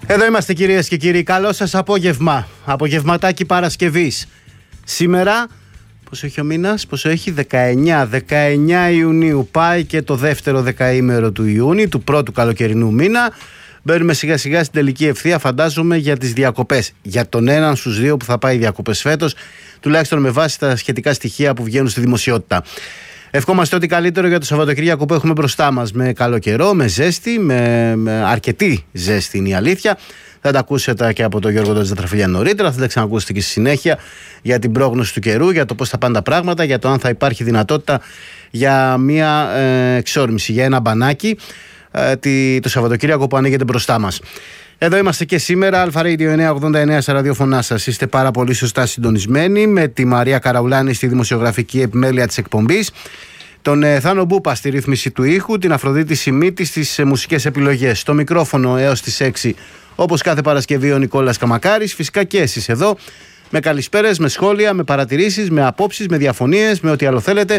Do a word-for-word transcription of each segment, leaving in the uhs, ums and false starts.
Εδώ είμαστε κυρίες και κύριοι, καλό σας απόγευμα, απογευματάκι Παρασκευής. Σήμερα, πόσο έχει ο μήνας, πόσο έχει, δεκαεννιά, δεκαεννιά Ιουνίου, πάει και το δεύτερο δεκαήμερο του Ιούνιου, του πρώτου καλοκαιρινού μήνα. Μπαίνουμε σιγά σιγά στην τελική ευθεία, φαντάζομαι, για τις διακοπές. Για τον έναν στους δύο που θα πάει διακοπές φέτος, τουλάχιστον με βάση τα σχετικά στοιχεία που βγαίνουν στη δημοσιότητα. Ευχόμαστε ό,τι καλύτερο για το Σαββατοκύριακο που έχουμε μπροστά μας, με καλό καιρό, με ζέστη, με, με αρκετή ζέστη είναι η αλήθεια. Θα τα ακούσετε και από τον Γιώργο τον Τζατραφίλια νωρίτερα, θα τα ξανακούσετε και στη συνέχεια για την πρόγνωση του καιρού, για το πώς θα πάνε τα πράγματα, για το αν θα υπάρχει δυνατότητα για μια ε, εξόρμηση, για ένα μπανάκι ε, τη, το Σαββατοκύριακο που ανοίγεται μπροστά μας. Εδώ είμαστε και σήμερα, Alpha Radio εννιακόσια ογδόντα εννέα στα ραδιοφωνά σας. Είστε πάρα πολύ σωστά συντονισμένοι με τη Μαρία Καραουλάνη στη δημοσιογραφική επιμέλεια της εκπομπής, τον ε, Θάνο Μπούπα στη ρύθμιση του ήχου, την Αφροδίτη Σιμίτη στις ε, μουσικές επιλογές. Στο μικρόφωνο έως τις έξι, όπως κάθε Παρασκευή, ο Νικόλας Καμακάρης. Φυσικά και εσείς εδώ, με καλησπέρες, με σχόλια, με παρατηρήσεις, με απόψεις, με διαφωνίες, με ό,τι άλλο θέλετε,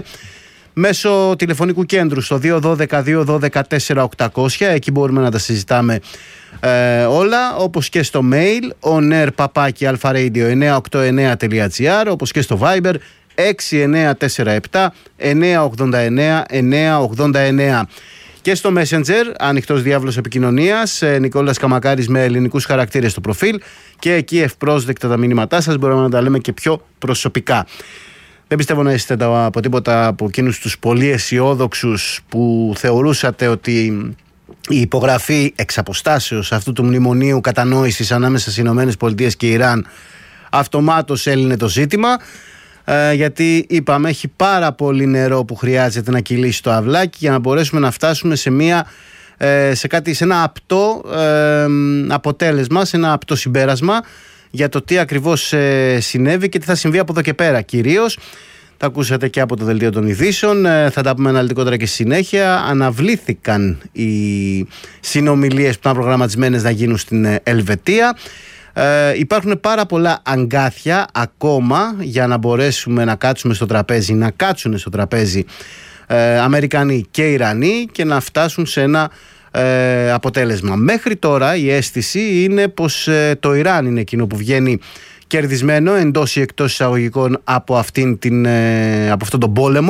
μέσω τηλεφωνικού κέντρου στο δύο ένα δύο δύο ένα δύο τέσσερα οκτακόσια. Εκεί μπορούμε να τα συζητάμε ε, όλα, όπως και στο mail onair παπάκι alpharadio εννιακόσια ογδόντα εννέα τελεία gr, όπως και στο Viber έξι εννέα τέσσερα επτά εννιακόσια ογδόντα εννέα εννιακόσια ογδόντα εννέα. Και στο Messenger, ανοιχτός διάβλος επικοινωνίας, Νικόλας Καμακάρης με ελληνικούς χαρακτήρες στο προφίλ, και εκεί ευπρόσδεκτα τα μηνύματά σας, μπορούμε να τα λέμε και πιο προσωπικά. Δεν πιστεύω να είστε από τίποτα από εκείνους τους πολύ αισιόδοξους που θεωρούσατε ότι η υπογραφή εξ αποστάσεως αυτού του μνημονίου κατανόησης ανάμεσα στις Ηνωμένες Πολιτείες και Ιράν αυτομάτως έλυνε το ζήτημα. Ε, γιατί είπαμε, έχει πάρα πολύ νερό που χρειάζεται να κυλήσει το αυλάκι για να μπορέσουμε να φτάσουμε σε, μια, ε, σε, κάτι, σε ένα απτό ε, αποτέλεσμα, σε ένα απτό συμπέρασμα για το τι ακριβώς ε, συνέβη και τι θα συμβεί από εδώ και πέρα. Κυρίως, θα ακούσατε και από το Δελτίο των Ειδήσεων, ε, θα τα πούμε αναλυτικότερα και στη συνέχεια. Αναβλήθηκαν οι συνομιλίες που ήταν προγραμματισμένες να γίνουν στην Ελβετία. Ε, υπάρχουν πάρα πολλά αγκάθια ακόμα για να μπορέσουμε να κάτσουμε στο τραπέζι, να κάτσουν στο τραπέζι ε, Αμερικανοί και Ιρανοί και να φτάσουν σε ένα ε, αποτέλεσμα. Μέχρι τώρα η αίσθηση είναι πως ε, το Ιράν είναι εκείνο που βγαίνει κερδισμένο εντός ή εκτός εισαγωγικών από, αυτήν την, ε, από αυτόν τον πόλεμο.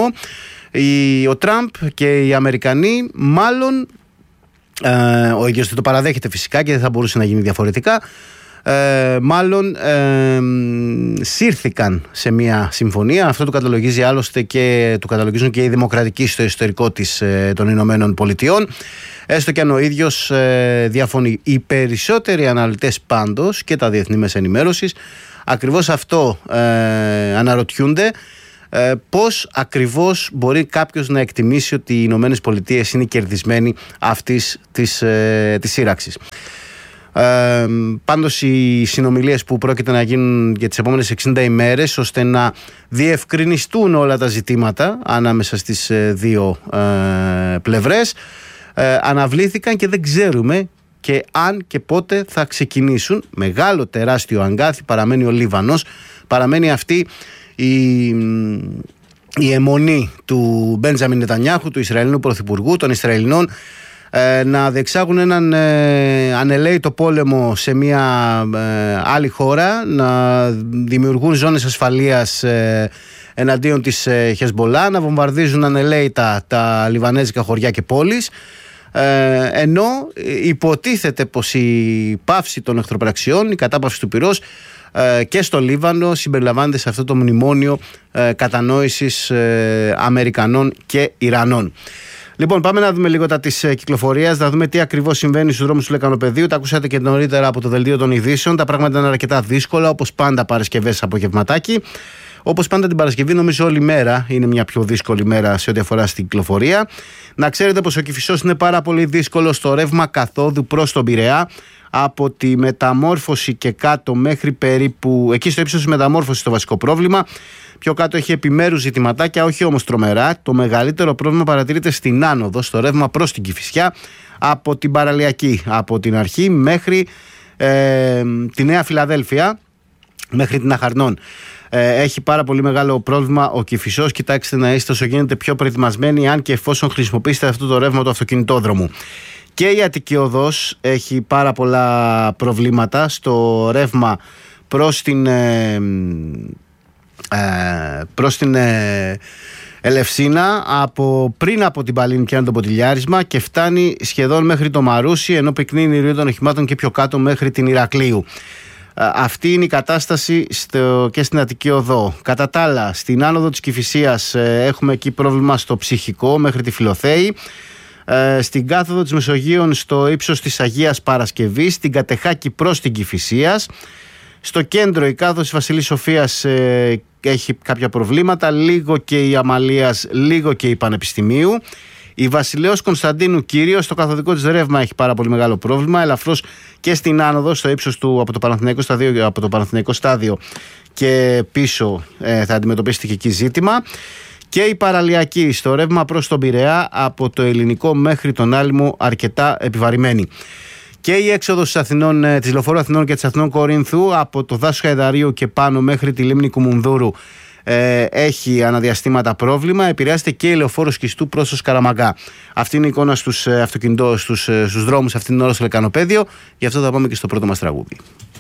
Η, ο Τραμπ και οι Αμερικανοί μάλλον, ε, ο ίδιος δεν το παραδέχεται φυσικά και δεν θα μπορούσε να γίνει διαφορετικά, Ε, μάλλον ε, σύρθηκαν σε μια συμφωνία. Αυτό το καταλογίζει άλλωστε και το καταλογίζουν και οι δημοκρατικοί στο ιστορικό της, ε, των Ηνωμένων Πολιτειών, έστω και αν ο ίδιος ε, διαφωνεί. Οι περισσότεροι αναλυτές πάντως και τα διεθνή μέσα ενημέρωσης ακριβώς αυτό ε, αναρωτιούνται, ε, πώς ακριβώς μπορεί κάποιος να εκτιμήσει ότι οι Ηνωμένες Πολιτείες είναι κερδισμένοι αυτής της, ε, της σύραξης. Ε, πάντως οι συνομιλίες που πρόκειται να γίνουν για τις επόμενες εξήντα ημέρες ώστε να διευκρινιστούν όλα τα ζητήματα ανάμεσα στις ε, δύο ε, πλευρές ε, αναβλήθηκαν και δεν ξέρουμε και αν και πότε θα ξεκινήσουν. Μεγάλο τεράστιο αγκάθι παραμένει ο Λίβανος, παραμένει αυτή η, η αιμονή του Μπέντζαμιν Νετανιάχου, του Ισραηλινού Πρωθυπουργού, των Ισραηλινών, να διεξάγουν έναν ε, ανελαίητο πόλεμο σε μια ε, άλλη χώρα, να δημιουργούν ζώνες ασφαλείας ε, εναντίον της ε, Χεσμπολά, να βομβαρδίζουν ανελαίητα τα λιβανέζικα χωριά και πόλεις, ε, ενώ υποτίθεται πως η πάυση των εχθροπραξιών, η κατάπαυση του πυρός ε, και στο Λίβανο συμπεριλαμβάνεται σε αυτό το μνημόνιο ε, κατανόησης ε, Αμερικανών και Ιρανών. Λοιπόν, πάμε να δούμε λίγο τα της ε, κυκλοφορίας, να δούμε τι ακριβώς συμβαίνει στους δρόμους του Λεκανοπεδίου. Τα ακούσατε και νωρίτερα από το Δελτίο των Ειδήσεων. Τα πράγματα είναι αρκετά δύσκολα, όπως πάντα Παρασκευές απογευματάκι. Όπως πάντα την Παρασκευή, νομίζω όλη μέρα είναι μια πιο δύσκολη μέρα σε ό,τι αφορά στην κυκλοφορία. Να ξέρετε πως ο Κηφισός είναι πάρα πολύ δύσκολο στο ρεύμα καθόδου προς τον Πειραιά. Από τη Μεταμόρφωση και κάτω μέχρι περίπου εκεί στο ύψος της Μεταμόρφωσης το βασικό πρόβλημα. Πιο κάτω έχει επιμέρους ζητηματάκια, όχι όμως τρομερά. Το μεγαλύτερο πρόβλημα παρατηρείται στην άνοδο, στο ρεύμα προς την Κηφισιά, από την Παραλιακή, από την αρχή μέχρι ε, τη Νέα Φιλαδέλφια, μέχρι την Αχαρνών. Ε, έχει πάρα πολύ μεγάλο πρόβλημα ο Κηφισός. Κοιτάξτε να είστε όσο γίνεται πιο προετοιμασμένοι, αν και εφόσον χρησιμοποιήσετε αυτό το ρεύμα του αυτοκινητόδρομου. Και η Αττική Οδός έχει πάρα πολλά προβλήματα στο ρεύμα προς την, ε, ε, προς την ε, Ελευσίνα, από, πριν από την Παλίνη πιάνει το ποτηλιάρισμα και φτάνει σχεδόν μέχρι το Μαρούσι, ενώ πυκνύνει η ροή των οχημάτων και πιο κάτω μέχρι την Ηρακλείου. Αυτή είναι η κατάσταση στο, και στην Αττική Οδό. Κατά τα άλλα, στην άνοδο της Κηφισίας έχουμε εκεί πρόβλημα στο Ψυχικό μέχρι τη Φιλοθέη. Στην κάθοδο της Μεσογείων στο ύψος της Αγίας Παρασκευής, στην Κατεχάκη προς την Κηφισίας. Στο κέντρο η κάθοδος Βασιλής Σοφίας ε, έχει κάποια προβλήματα, λίγο και η Αμαλίας, λίγο και η Πανεπιστημίου. Η Βασιλέως Κωνσταντίνου κυρίως στο καθοδικό της ρεύμα έχει πάρα πολύ μεγάλο πρόβλημα, ελαφρώς και στην άνοδο στο ύψος του από το Παναθηναϊκό στάδιο, από το Παναθηναϊκό στάδιο και πίσω ε, θα αντιμετωπίσετε και εκεί ζήτημα. Και η παραλιακή στο ρεύμα προς τον Πειραιά από το Ελληνικό μέχρι τον Άλυμο αρκετά επιβαρημένη. Και η έξοδος της, Αθηνών, της Λεωφόρου Αθηνών και της Αθηνών Κορίνθου από το Δάσος Χαϊδαρίου και πάνω μέχρι τη λίμνη Κουμουνδούρου ε, έχει αναδιαστήματα πρόβλημα. Επηρεάζεται και η Λεωφόρος Κιστού προς το Σκαραμαγκά. Αυτή είναι η εικόνα στους, αυτοκινητό, στους, στους δρόμους αυτήν την ώρα στο Λεκανοπέδιο. Γι' αυτό θα πάμε και στο πρώτο μας τραγούδι.